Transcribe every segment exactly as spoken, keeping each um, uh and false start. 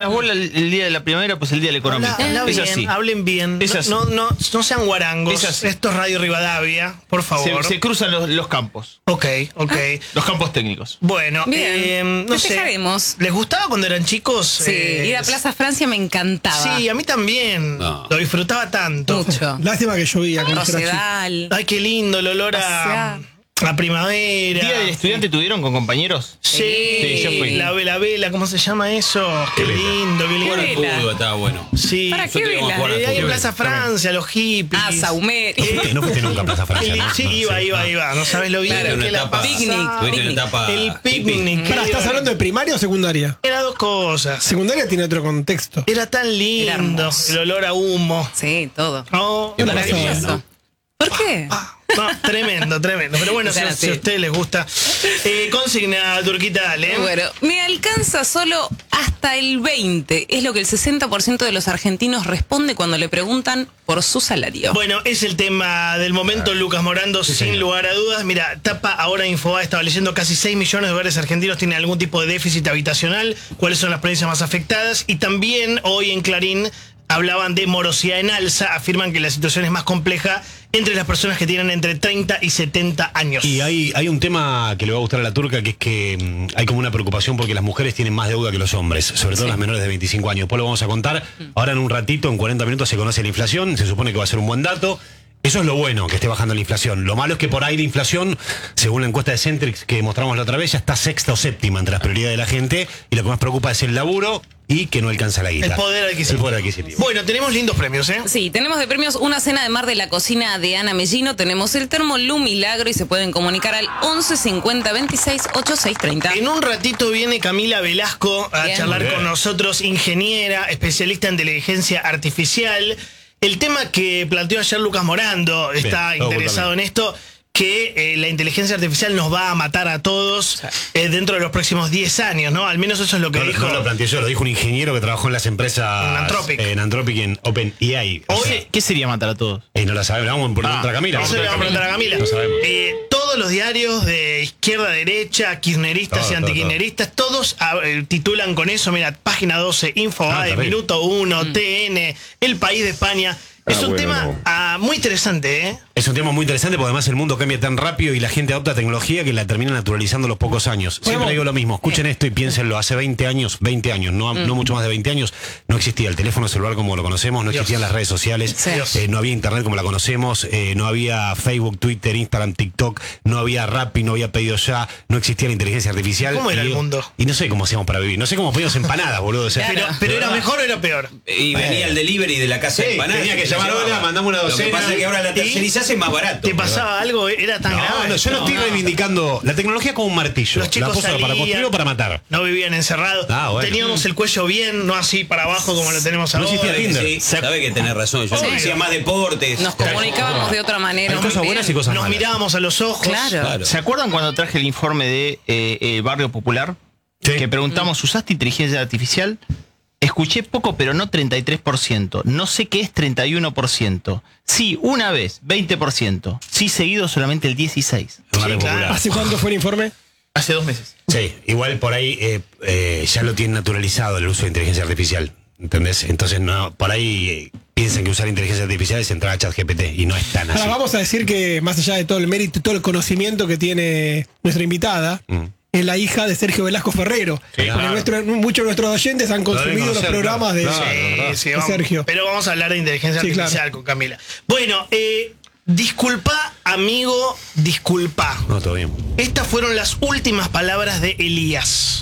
las bolas el, el día de la primavera, pues el día de la económica. Habla, habla es bien, así. hablen bien. Es así. No, no, no sean guarangos. Es así. Esto es Radio Rivadavia, por favor. Se, se cruzan los, los campos. Ok, ok. Ah. Los campos técnicos. Bueno, eh, no sé. Festejaremos. ¿Les gustaba cuando eran chicos? Sí, Eh, ir a Plaza Francia me encantaba. Sí, a mí también. No. Lo disfrutaba tanto. Mucho. Lástima que llovía cuando yo era chico. Rosedal. Ay, qué lindo el olor a, Pasear. a primavera. ¿Día del estudiante tuvieron con compañeros? Sí, Sí, yo fui. la vela, vela, ¿cómo se llama eso? Qué lindo, qué lindo. Bueno, el vela? fútbol estaba bueno. Sí. ¿Para qué Nosotros íbamos a jugar vela? al Eh, ahí en fútbol. Plaza Francia, los hippies. Ah, Saumerio. Eh, No fuiste nunca a Plaza Francia, el- ¿no? sí, No, iba, sí. iba, iba. No sabes lo bien Claro, una que la etapa- Picnic. pasaba. Tuviste una Picnic. etapa El picnic. Pará, ¿estás hablando de primaria o secundaria? Era dos cosas. Secundaria tiene otro contexto. Era tan Era lindo. hermoso. El olor a humo. Sí, todo. No, Qué Maravilloso. maravilla, ¿no? ¿Por qué? no, tremendo, tremendo. Pero bueno, si, Claro, si sí. a ustedes les gusta. Eh, consigna, Turquita, dale. Bueno, me alcanza solo hasta el veinte. Es lo que el sesenta por ciento de los argentinos responde cuando le preguntan por su salario. Bueno, es el tema del momento, Lucas Morando, sin lugar a dudas. Mira, Tapa ahora Infobae estaba leyendo casi seis millones de hogares argentinos tienen algún tipo de déficit habitacional, cuáles son las provincias más afectadas, y también hoy en Clarín hablaban de morosidad en alza, afirman que la situación es más compleja entre las personas que tienen entre treinta y setenta años. Y hay, hay un tema que le va a gustar a la turca, que es que mm, hay como una preocupación porque las mujeres tienen más deuda que los hombres, sobre todo las menores de veinticinco años. Después lo vamos a contar. Ahora en un ratito, en cuarenta minutos, se conoce la inflación, se supone que va a ser un buen dato. Eso es lo bueno, que esté bajando la inflación. Lo malo es que por ahí la inflación, según la encuesta de Centrix que mostramos la otra vez, ya está sexta o séptima entre las prioridades de la gente, y lo que más preocupa es el laburo y que no alcanza la guita. El poder adquisitivo. El poder adquisitivo. Bueno, tenemos lindos premios, ¿eh? Sí, tenemos de premios una cena de mar de la cocina de Ana Mellino, tenemos el termo Lu Milagro y se pueden comunicar al once cincuenta veintiséis ochenta y seis treinta. En un ratito viene Camila Velasco a Bien. charlar Bien. con nosotros, ingeniera, especialista en inteligencia artificial. El tema que planteó ayer Lucas Morando está Bien, todo interesado en esto, que eh, la inteligencia artificial nos va a matar a todos eh, dentro de los próximos diez años, ¿no? Al menos eso es lo que No, dijo. no lo planteé yo, lo dijo un ingeniero que trabajó en las empresas En Anthropic. eh, en Anthropic y en OpenAI. O sea, Oye, ¿qué sería matar a todos? y no la sabemos, vamos por Ah, contra Camila. Eso le vamos a preguntar a Camila. No sabemos. Eh, todos los diarios de izquierda, derecha, kirchneristas Todo, y todo, antikirchneristas, todos ah, eh, titulan con eso. Mira, página doce, Infobae, Ah, terrible. Minuto uno, T N, El País de España. Es Ah, un bueno, tema no. ah, muy interesante, ¿eh? Es un tema muy interesante porque además el mundo cambia tan rápido y la gente adopta tecnología que la termina naturalizando a los pocos años. Siempre digo lo mismo, escuchen esto y piénsenlo. Hace veinte años, veinte años, no, no mucho más de veinte años, no existía el teléfono celular como lo conocemos, no existían las redes sociales, Sí. eh, no había internet como la conocemos, eh, no había Facebook, Twitter, Instagram, TikTok, no había Rappi, no había Pedido Ya, no existía la inteligencia artificial. ¿Cómo era y, el mundo? Y no sé cómo hacíamos para vivir, no sé cómo pedíamos empanadas, boludo. O sea, Pero, pero era mejor o era peor. Y venía el delivery de la casa Sí, de empanadas. tenía que llamar, hola, mandame una Lo que docena. pasa es que ahora la ¿Y? tercerizás es más barato. ¿Te pasaba algo? ¿Era tan no, grave? no, yo no, estoy reivindicando la tecnología como un martillo. Los chicos la puso para salían, construir o para matar. No vivían encerrados. Ah, bueno. Teníamos el cuello bien, no así para abajo como lo tenemos No ahora. existía Tinder. Sí, sabe que tenés razón. Yo Obvio. decía más deportes. Nos comunicábamos de otra manera. Hay cosas muy buenas bien. y cosas Nos malas. mirábamos a los ojos. Claro. Claro. ¿Se acuerdan cuando traje el informe de eh, eh, Barrio Popular? Sí. Que preguntamos, ¿usaste inteligencia artificial? Escuché poco, pero no treinta y tres por ciento. No sé qué es treinta y uno por ciento. Sí, una vez, veinte por ciento. Sí, seguido solamente el dieciséis por ciento. Barrio Sí, claro. Popular. ¿Hace cuánto fue el informe? Hace dos meses. Sí, igual por ahí eh, eh, ya lo tienen naturalizado el uso de inteligencia artificial. ¿Entendés? Entonces, no, por ahí eh, piensan que usar inteligencia artificial es entrar a ChatGPT y no es tan así. Ahora vamos a decir que más allá de todo el mérito y todo el conocimiento que tiene nuestra invitada, Mm. es la hija de Sergio Velasco Ferrero. Sí, Porque claro. nuestro- muchos de nuestros oyentes han Lo deben consumido los conocer, programas claro. de, Claro, Sí, verdad. sí, de vamos. Sergio. Pero vamos a hablar de inteligencia Sí, artificial claro. con Camila. Bueno, eh, disculpa, amigo, disculpa. No, todo bien. Estas fueron las últimas palabras de Elías.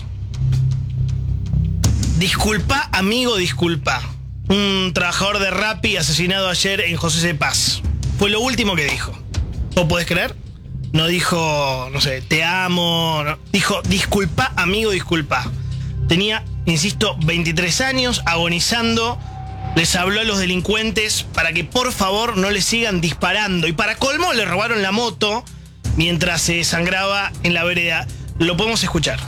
Disculpa, amigo, disculpa. Un trabajador de Rappi asesinado ayer en José C. Paz. Fue lo último que dijo. ¿Vos podés creer? No dijo, no sé, te amo. No. Dijo, disculpa, amigo, disculpa. Tenía, insisto, veintitrés años, agonizando. Les habló a los delincuentes para que por favor no le sigan disparando. Y para colmo le robaron la moto mientras se sangraba en la vereda. Lo podemos escuchar.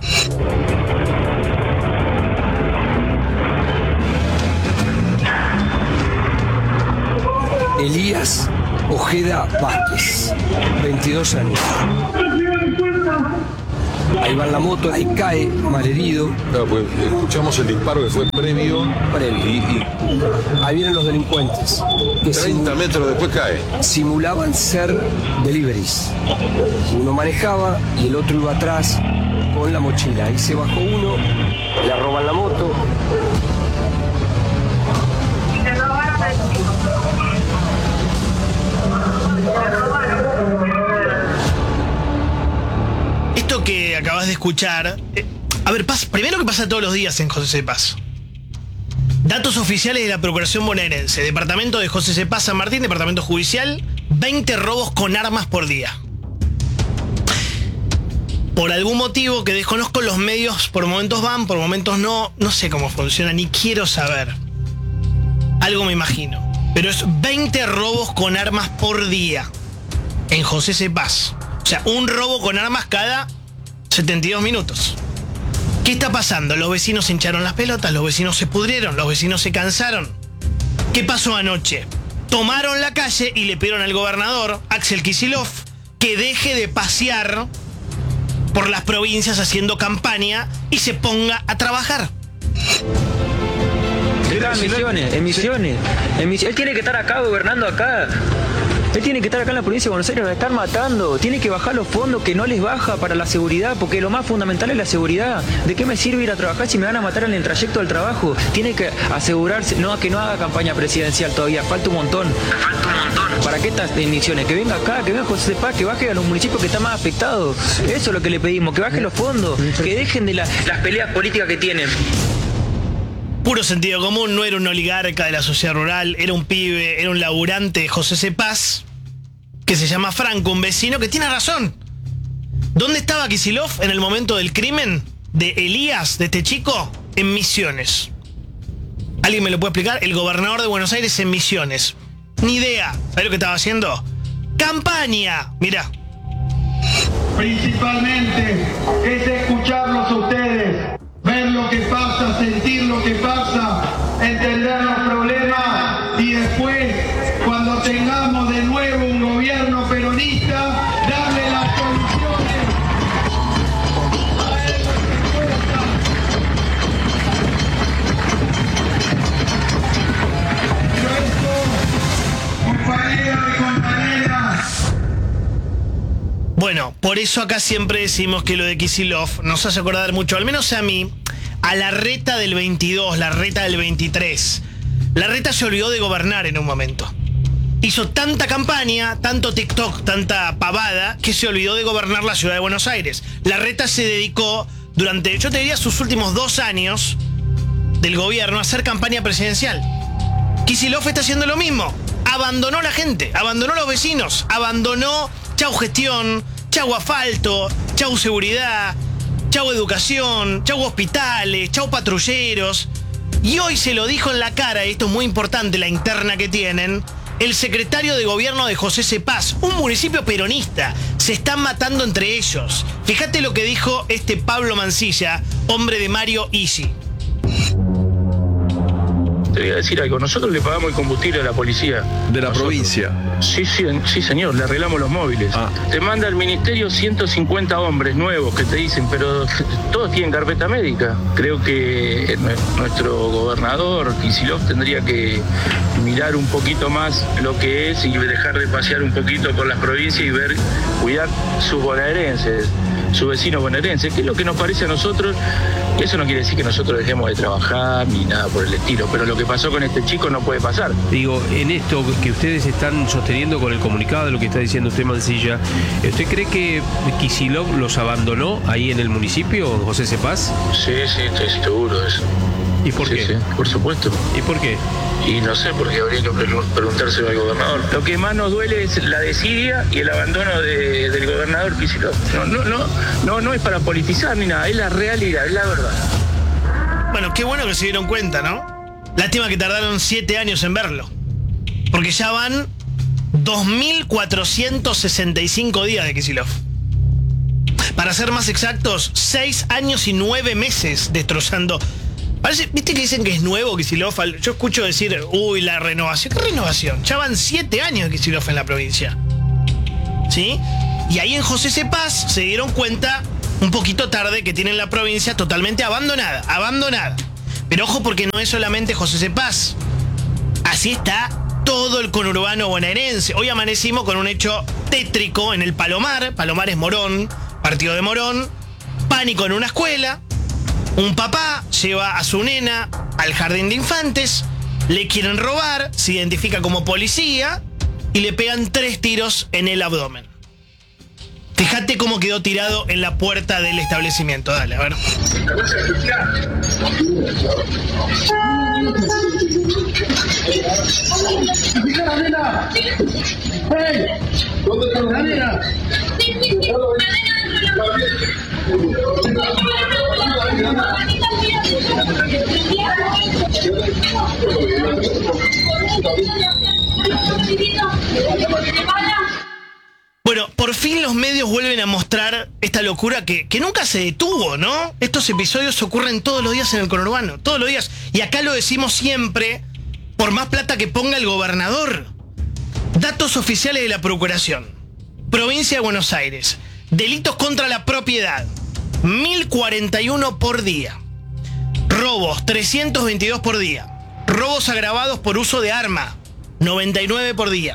Elías Ojeda Vázquez, veintidós años. Ahí va en la moto, ahí cae, malherido. Claro, pues escuchamos el disparo que fue previo. Previo. Y, y Ahí vienen los delincuentes. Que treinta metros después cae. simulaban ser deliveries. Uno manejaba y el otro iba atrás con la mochila. Ahí se bajó uno, le roban la moto. Esto que acabas de escuchar, eh, a ver, pasa, primero que pasa todos los días en José C. Paz. Datos oficiales de la Procuración Bonaerense, Departamento de José C. Paz San Martín, Departamento Judicial, veinte robos con armas por día. Por algún motivo que desconozco, los medios por momentos van, por momentos no, no sé cómo funciona, ni quiero saber. Algo me imagino. Pero es veinte robos con armas por día en José C. Paz. O sea, un robo con armas cada setenta y dos minutos. ¿Qué está pasando? Los vecinos se hincharon las pelotas, los vecinos se pudrieron, los vecinos se cansaron. ¿Qué pasó anoche? Tomaron la calle y le pidieron al gobernador, Axel Kicillof, que deje de pasear por las provincias haciendo campaña y se ponga a trabajar. Está en Misiones, en Misiones, en Misiones. Él tiene que estar acá gobernando acá. Él tiene que estar acá en la provincia de Buenos Aires, nos están matando. Tiene que bajar los fondos que no les baja para la seguridad, porque lo más fundamental es la seguridad. ¿De qué me sirve ir a trabajar si me van a matar en el trayecto del trabajo? Tiene que asegurarse, no, que no haga campaña presidencial todavía, falta un montón. Falta un montón. ¿Para qué estas emisiones? Que venga acá, que venga José Paz, que baje a los municipios que están más afectados. Eso es lo que le pedimos, que baje los fondos, que dejen de la, las peleas políticas que tienen. Puro sentido común, no era un oligarca de la sociedad rural, era un pibe, era un laburante de José C. Paz, que se llama Franco, un vecino que tiene razón. ¿Dónde estaba Kicillof en el momento del crimen de Elías, de este chico? En Misiones. ¿Alguien me lo puede explicar? El gobernador de Buenos Aires en Misiones. Ni idea. ¿Sabés lo que estaba haciendo? ¡Campaña! Mirá. Principalmente es escucharlos a ustedes, ver lo que pasa, sentir lo que pasa, entender los problemas y después, cuando tengamos de nuevo un gobierno peronista, darle las soluciones a eso que cuesta. Pero esto, compañeros y compañeras. Bueno, por eso acá siempre decimos que lo de Kicillof nos hace acordar mucho, al menos a mí, a la reta del veintidós, la reta del veintitrés. La reta se olvidó de gobernar en un momento. Hizo tanta campaña, tanto TikTok, tanta pavada, que se olvidó de gobernar la ciudad de Buenos Aires. La reta se dedicó durante, yo te diría, sus últimos dos años del gobierno a hacer campaña presidencial. Kicillof está haciendo lo mismo. Abandonó la gente, abandonó los vecinos, abandonó chau gestión, chau asfalto, chau seguridad, chau educación, chau hospitales, chau patrulleros. Y hoy se lo dijo en la cara, y esto es muy importante, la interna que tienen, el secretario de gobierno de José C. Paz, un municipio peronista. Se están matando entre ellos. Fíjate lo que dijo este Pablo Mancilla, hombre de Mario Isi. Te voy a decir algo, nosotros le pagamos el combustible a la policía. ¿De la nosotros. provincia? Sí, sí, sí, señor, le arreglamos los móviles. Ah. Te manda el ministerio ciento cincuenta hombres nuevos que te dicen, pero todos tienen carpeta médica. Creo que nuestro gobernador, Kicillof, tendría que mirar un poquito más lo que es y dejar de pasear un poquito por las provincias y ver, cuidar sus bonaerenses, sus vecinos bonaerenses, que es lo que nos parece a nosotros. Eso no quiere decir que nosotros dejemos de trabajar ni nada por el estilo, pero lo que pasó con este chico no puede pasar. Digo, en esto que ustedes están sosteniendo con el comunicado de lo que está diciendo usted, Mancilla, ¿usted cree que Kicillof los abandonó ahí en el municipio, José C. Paz? Sí, sí, estoy seguro de eso. ¿Y por sí, qué? Sí, por supuesto. ¿Y por qué? Y no sé, porque habría que preguntárselo al gobernador. Lo que más nos duele es la desidia y el abandono de, del gobernador Kicillof. No, no, no, no, no es para politizar ni nada, es la realidad, es la verdad. Bueno, qué bueno que se dieron cuenta, ¿no? Lástima que tardaron siete años en verlo. Porque ya van dos mil cuatrocientos sesenta y cinco días de Kicillof. Para ser más exactos, seis años y nueve meses destrozando. Parece, ¿viste que dicen que es nuevo Kicillof? Yo escucho decir, uy, la renovación. ¿Qué renovación? Ya van siete años de Kicillof en la provincia. ¿Sí? Y ahí en José C. Paz se dieron cuenta un poquito tarde que tienen la provincia totalmente abandonada, abandonada. Pero ojo porque no es solamente José Cepaz. Así está todo el conurbano bonaerense. Hoy amanecimos con un hecho tétrico en el Palomar. Palomar es Morón, partido de Morón. Pánico en una escuela. Un papá lleva a su nena al jardín de infantes. Le quieren robar, se identifica como policía y le pegan tres tiros en el abdomen. Fíjate cómo quedó tirado en la puerta del establecimiento. Dale, a ver. Bueno, por fin los medios vuelven a mostrar esta locura que, que nunca se detuvo, ¿no? Estos episodios ocurren todos los días en el conurbano, todos los días. Y acá lo decimos siempre, por más plata que ponga el gobernador. Datos oficiales de la Procuración. Provincia de Buenos Aires. Delitos contra la propiedad. mil cuarenta y uno por día. Robos, trescientos veintidós por día. Robos agravados por uso de arma, noventa y nueve por día.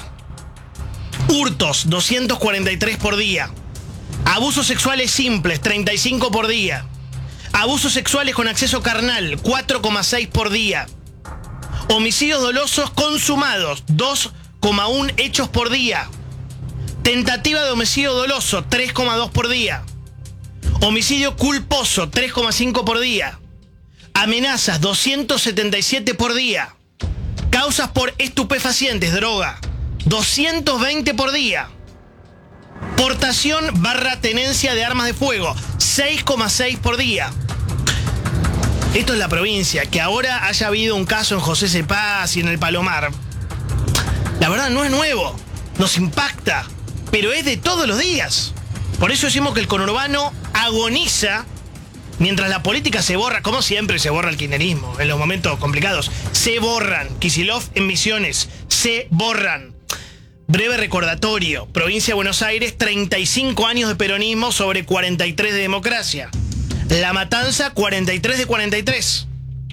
Hurtos, doscientos cuarenta y tres por día. Abusos sexuales simples, treinta y cinco por día. Abusos sexuales con acceso carnal, cuatro coma seis por día. Homicidios dolosos consumados, dos coma uno hechos por día. Tentativa de homicidio doloso, tres coma dos por día. Homicidio culposo, tres coma cinco por día. Amenazas, doscientos setenta y siete por día. Causas por estupefacientes, droga, doscientos veinte por día. Portación barra tenencia de armas de fuego, seis coma seis por día. Esto es la provincia. Que ahora haya habido un caso en José Cepaz y en el Palomar, la verdad no es nuevo, nos impacta, pero es de todos los días. Por eso decimos que el conurbano agoniza mientras la política se borra, como siempre se borra el kirchnerismo en los momentos complicados. Se borran. Kicillof en Misiones, se borran. Breve recordatorio. Provincia de Buenos Aires, treinta y cinco años de peronismo sobre cuarenta y tres de democracia. La Matanza, cuarenta y tres de cuarenta y tres.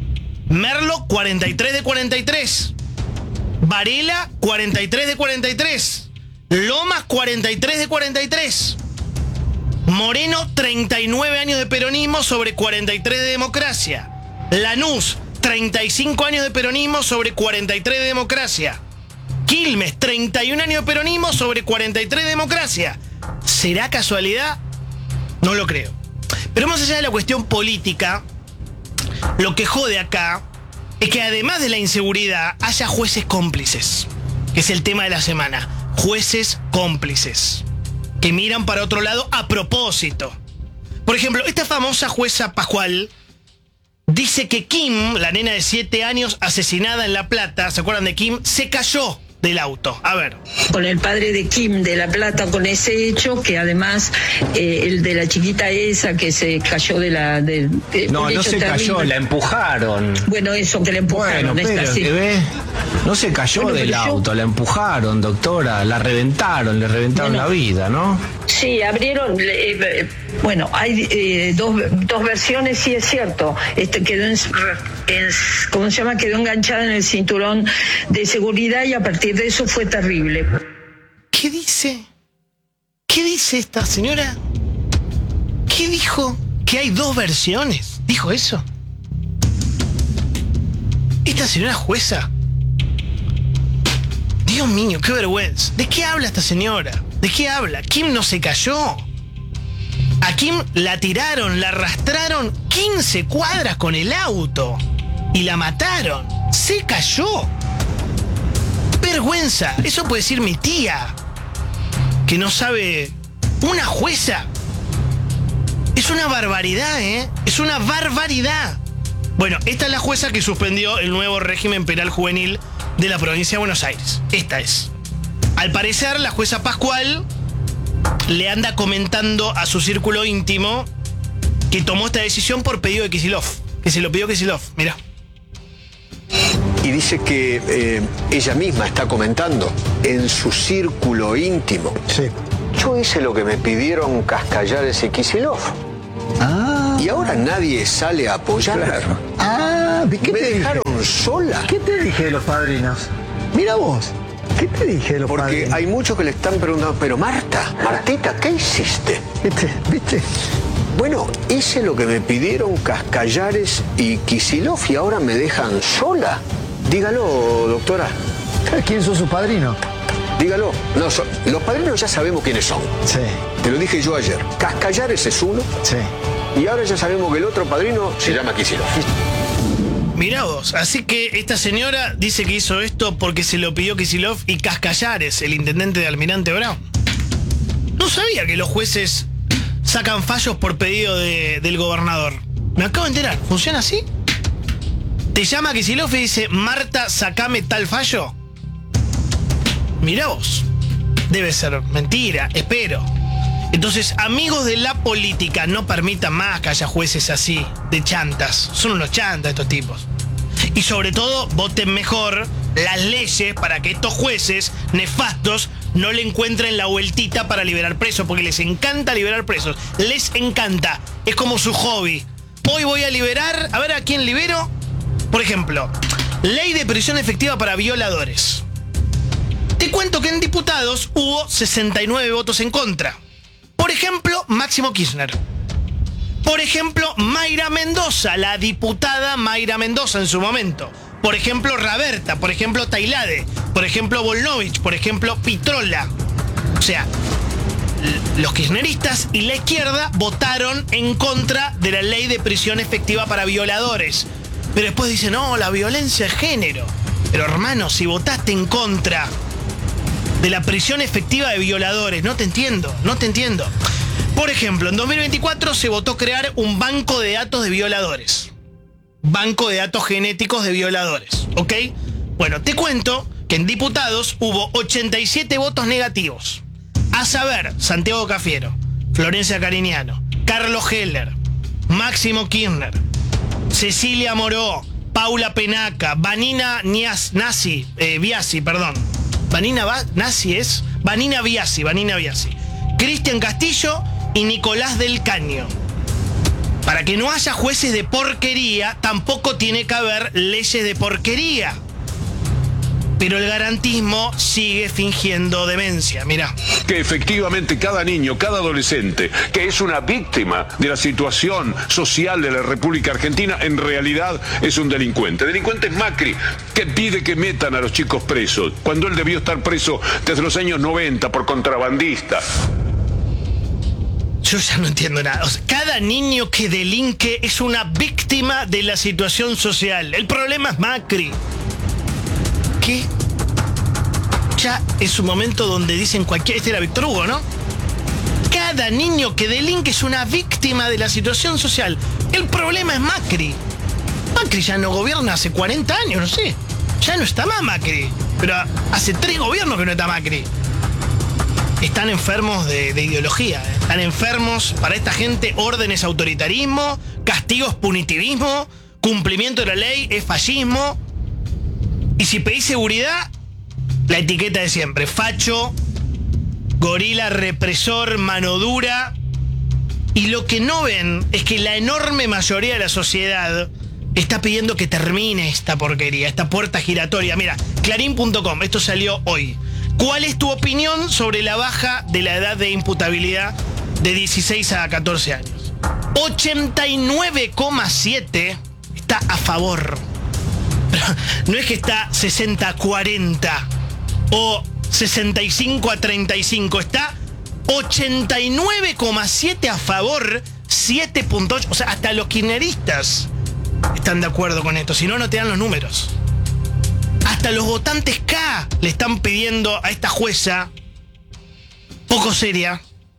Merlo, cuarenta y tres de cuarenta y tres. Varela, cuarenta y tres de cuarenta y tres. Lomas, cuarenta y tres de cuarenta y tres. Moreno, treinta y nueve años de peronismo sobre cuarenta y tres de democracia. Lanús, treinta y cinco años de peronismo sobre cuarenta y tres de democracia. Quilmes, treinta y un años de peronismo sobre cuarenta y tres de democracia. ¿Será casualidad? No lo creo. Pero más allá de la cuestión política, lo que jode acá es que además de la inseguridad haya jueces cómplices, que es el tema de la semana. Jueces cómplices que miran para otro lado a propósito. Por ejemplo, esta famosa jueza Pascual dice que Kim, la nena de siete años asesinada en La Plata, ¿se acuerdan de Kim? Se cayó del auto. A ver. Con el padre de Kim de La Plata, con ese hecho, que además eh, el de la chiquita esa que se cayó de la... De, de no, no se terrible. Cayó, la empujaron. Bueno, eso, que la empujaron. Bueno, pero, ¿qué ves? No se cayó bueno, del auto, yo... la empujaron, doctora, la reventaron, le reventaron bueno, la vida, ¿no? Sí, abrieron, eh, bueno, hay eh, dos, dos versiones, sí es cierto, este quedó en, en, ¿cómo se llama? Quedó enganchada en el cinturón de seguridad y a partir de eso fue terrible. ¿Qué dice? ¿Qué dice esta señora? ¿Qué dijo? Que hay dos versiones, ¿dijo eso? Esta señora jueza. Dios mío, qué vergüenza. ¿De qué habla esta señora? ¿De qué habla? Kim no se cayó. A Kim la tiraron, la arrastraron quince cuadras con el auto y la mataron. Se cayó. Vergüenza. Eso puede decir mi tía, que no sabe. Una jueza. Es una barbaridad, ¿eh? Es una barbaridad. Bueno, esta es la jueza que suspendió el nuevo régimen penal juvenil de la provincia de Buenos Aires. Esta es. Al parecer, la jueza Pascual le anda comentando a su círculo íntimo que tomó esta decisión por pedido de Kicillof. Que se lo pidió Kicillof. Mirá. Y dice que eh, ella misma está comentando en su círculo íntimo. Sí. Yo hice lo que me pidieron Cascallares y Kicillof. y ahora nadie sale a apoyarme. Claro. Ah, ¿qué me te dejaron dije? sola. ¿Qué te dije de los padrinos? Mira vos. ¿Qué te dije de los Porque padrinos? hay muchos que le están preguntando, pero Marta, Martita, ¿qué hiciste? ¿Viste? ¿Viste? Bueno, hice lo que me pidieron Cascallares y Kicillof y ahora me dejan sola. Dígalo, doctora. ¿Quién son sus padrinos? Dígalo. No, so, los padrinos ya sabemos quiénes son. Sí. Te lo dije yo ayer. Cascallares es uno. Sí. Y ahora ya sabemos que el otro padrino se llama Kicillof. Mirá vos, así que esta señora dice que hizo esto porque se lo pidió Kicillof y Cascallares, el intendente de Almirante Brown. No sabía que los jueces sacan fallos por pedido de, del gobernador. Me acabo de enterar, ¿funciona así? Te llama Kicillof y dice, Marta, sacame tal fallo. Mirá vos, debe ser mentira, espero. Entonces, amigos de la política, no permitan más que haya jueces así, de chantas. Son unos chantas estos tipos. Y sobre todo, voten mejor las leyes para que estos jueces nefastos no le encuentren la vueltita para liberar presos, porque les encanta liberar presos. Les encanta. Es como su hobby. Hoy voy a liberar, a ver a quién libero. Por ejemplo, ley de prisión efectiva para violadores. Te cuento que en diputados hubo sesenta y nueve votos en contra. Por ejemplo, Máximo Kirchner. Por ejemplo, Mayra Mendoza, la diputada Mayra Mendoza en su momento. Por ejemplo, Raberta. Por ejemplo, Tailade. Por ejemplo, Volnovich. Por ejemplo, Pitrola. O sea, los kirchneristas y la izquierda votaron en contra de la ley de prisión efectiva para violadores. Pero después dicen, no, la violencia es género. Pero hermano, si votaste en contra de la prisión efectiva de violadores, no te entiendo, no te entiendo. Por ejemplo, en dos mil veinticuatro se votó crear un banco de datos de violadores. Banco de datos genéticos de violadores, ¿ok? Bueno, te cuento que en diputados hubo ochenta y siete votos negativos. A saber, Santiago Cafiero, Florencia Cariñano, Carlos Heller, Máximo Kirchner, Cecilia Moró, Paula Penaca, Vanina Nias, Nasi, eh, Biasi, perdón. Vanina Va, Nasi es, Vanina Biasi, Vanina Biasi. Cristian Castillo y Nicolás del Caño. Para que no haya jueces de porquería, tampoco tiene que haber leyes de porquería. Pero el garantismo sigue fingiendo demencia, mirá. Que efectivamente cada niño, cada adolescente que es una víctima de la situación social de la República Argentina, en realidad es un delincuente. Delincuente es Macri, que pide que metan a los chicos presos, cuando él debió estar preso desde los años noventa por contrabandista. Yo ya no entiendo nada. O sea, cada niño que delinque es una víctima de la situación social. El problema es Macri. ¿Qué? Ya es un momento donde dicen cualquier... Este era Víctor Hugo, ¿no? Cada niño que delinque es una víctima de la situación social. El problema es Macri. Macri ya no gobierna hace cuarenta años, no sé. Ya no está más Macri. Pero hace tres gobiernos que no está Macri. Están enfermos de, de ideología. ¿eh? Están enfermos, para esta gente, órdenes autoritarismo, castigos punitivismo, cumplimiento de la ley es fascismo. Y si pedís seguridad, la etiqueta de siempre. Facho, gorila represor, mano dura. Y lo que no ven es que la enorme mayoría de la sociedad está pidiendo que termine esta porquería, esta puerta giratoria. Mira, clarín punto com, esto salió hoy. ¿Cuál es tu opinión sobre la baja de la edad de imputabilidad de dieciséis a catorce años? ochenta y nueve coma siete está a favor. Pero no es que está sesenta a cuarenta o sesenta y cinco a treinta y cinco, está ochenta y nueve coma siete a favor, siete punto ocho. O sea, hasta los kirchneristas están de acuerdo con esto, si no, no te dan los números. Hasta los votantes K le están pidiendo a esta jueza, poco seria,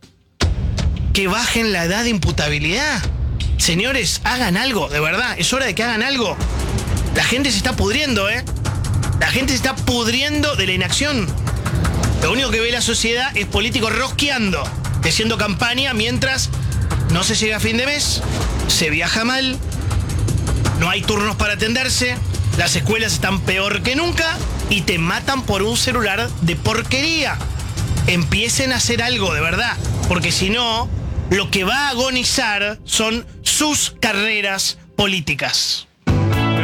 que bajen la edad de imputabilidad. Señores, hagan algo, de verdad, es hora de que hagan algo. La gente se está pudriendo, ¿eh? La gente se está pudriendo de la inacción. Lo único que ve la sociedad es políticos rosqueando, haciendo campaña mientras no se llega a fin de mes, se viaja mal, no hay turnos para atenderse, las escuelas están peor que nunca y te matan por un celular de porquería. Empiecen a hacer algo, de verdad, porque si no, lo que va a agonizar son sus carreras políticas.